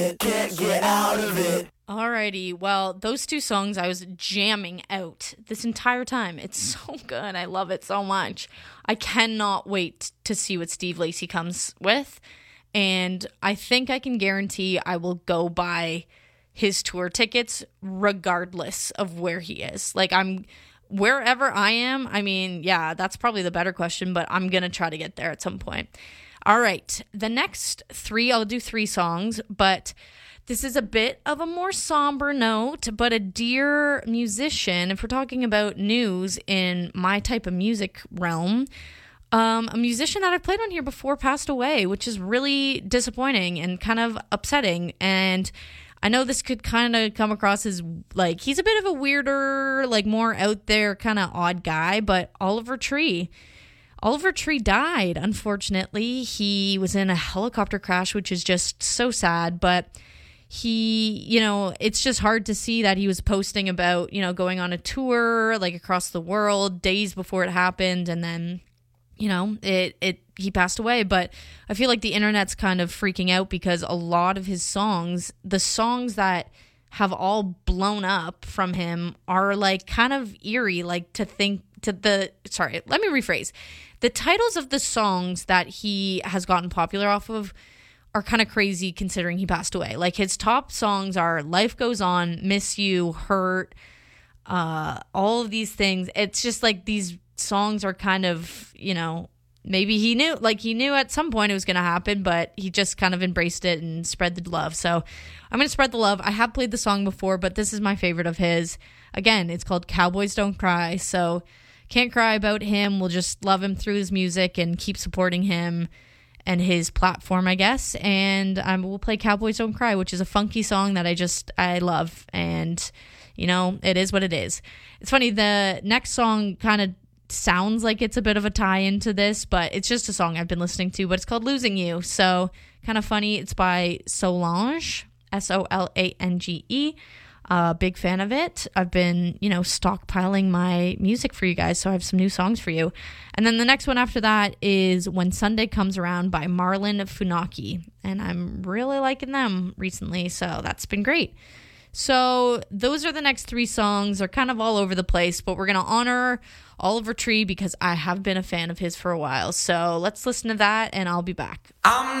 Can't get out of it. Alrighty, well, those two songs I was jamming out this entire time. It's so good. I love it so much. I cannot wait to see what Steve Lacy comes with. And I think I can guarantee I will go buy his tour tickets regardless of where he is. Like, wherever I am, I mean, yeah, that's probably the better question, but I'm going to try to get there at some point. All right, the next three, I'll do 3 songs, but this is a bit of a more somber note, but a dear musician, if we're talking about news in my type of music realm, a musician that I've played on here before passed away, which is really disappointing and kind of upsetting. And I know this could kind of come across as like he's a bit of a weirder, like more out there kind of odd guy, but Oliver Tree. Oliver Tree died, unfortunately. He was in a helicopter crash, which is just so sad, but it's just hard to see that he was posting about, going on a tour like across the world days before it happened, and then he passed away. But I feel like the internet's kind of freaking out because a lot of his songs, the songs that have all blown up from him, are like kind of eerie, like let me rephrase. The titles of the songs that he has gotten popular off of are kind of crazy considering he passed away. Like his top songs are Life Goes On, Miss You, Hurt, all of these things. It's just like these songs are kind of, maybe he knew at some point it was going to happen, but he just kind of embraced it and spread the love. So I'm going to spread the love. I have played the song before, but this is my favorite of his. Again, it's called Cowboys Don't Cry. So can't cry about him. We'll just love him through his music and keep supporting him and his platform, I guess. And we'll play Cowboys Don't Cry, which is a funky song that I love. And, it is what it is. It's funny, the next song kind of sounds like it's a bit of a tie into this, but it's just a song I've been listening to, but it's called Losing You. So kind of funny. It's by Solange, Solange. Big fan of it. I've been, stockpiling my music for you guys, so I have some new songs for you. And then the next one after that is When Sunday Comes Around by Marlon Funaki, and I'm really liking them recently, so that's been great. So those are the next 3 songs. They're kind of all over the place, but we're going to honor Oliver Tree because I have been a fan of his for a while. So let's listen to that, and I'll be back.